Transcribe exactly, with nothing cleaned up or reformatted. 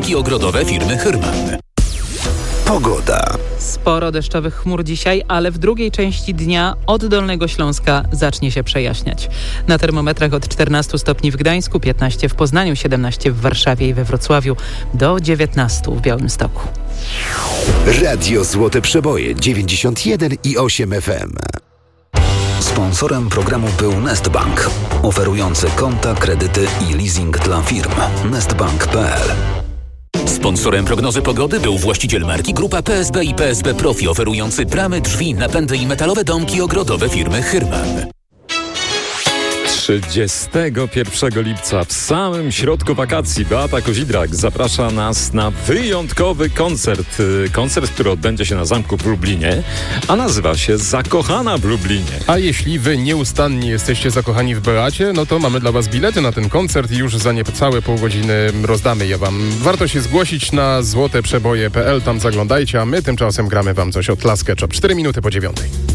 domki ogrodowe firmy Hyrman. Pogoda. Sporo deszczowych chmur dzisiaj, ale w drugiej części dnia od Dolnego Śląska zacznie się przejaśniać. Na termometrach od czternastu stopni w Gdańsku, piętnaście w Poznaniu, siedemnaście w Warszawie i we Wrocławiu, do dziewiętnastu w Białymstoku. Radio Złote Przeboje dziewięćdziesiąt jeden i osiem F M. Sponsorem programu był Nestbank, oferujący konta, kredyty i leasing dla firm. nestbank kropka p l. Sponsorem prognozy pogody był właściciel marki Grupa P S B i P S B Profi, oferujący bramy, drzwi, napędy i metalowe domki ogrodowe firmy Hyrman. trzydziestego pierwszego lipca, w samym środku wakacji, Beata Kozidrak zaprasza nas na wyjątkowy koncert. Koncert, który odbędzie się na Zamku w Lublinie, a nazywa się Zakochana w Lublinie. A jeśli wy nieustannie jesteście zakochani w Beacie, no to mamy dla was bilety na ten koncert i już za niecałe pół godziny rozdamy je wam. Warto się zgłosić na złoteprzeboje kropka p l, tam zaglądajcie, a my tymczasem gramy wam coś od Last Ketchup. cztery minuty po dziewiątej.